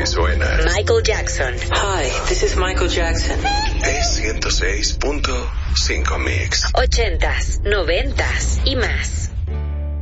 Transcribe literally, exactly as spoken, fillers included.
que suena. Michael Jackson. Hi, this is Michael Jackson. Es ciento seis punto cinco Mix. Ochentas, noventas y más.